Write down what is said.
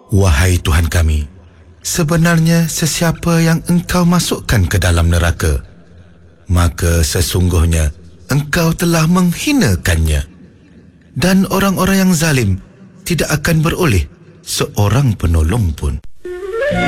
Wahai Tuhan kami, sebenarnya sesiapa yang Engkau masukkan ke dalam neraka, maka sesungguhnya Engkau telah menghinakannya. Dan orang-orang yang zalim tidak akan beroleh seorang penolong pun.